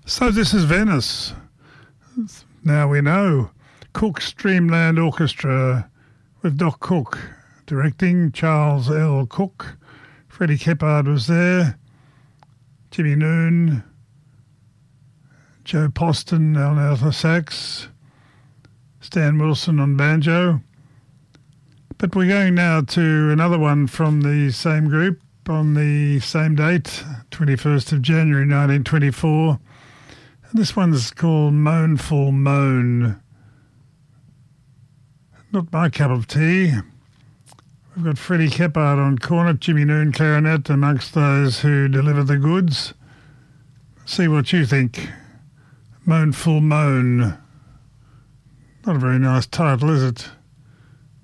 So this is Venice. Now we know. Cook's Dreamland Orchestra with Doc Cook directing, Charles L. Cook. Freddie Keppard was there. Jimmy Noon. Joe Poston on alto sax. Stan Wilson on banjo. But we're going now to another one from the same group on the same date, 21st of January 1924. And this one's called Moanful Moan. Not my cup of tea. We've got Freddie Keppard on cornet, Jimmy Noon clarinet, amongst those who deliver the goods. See what you think. Moanful Moan. Not a very nice title, is it?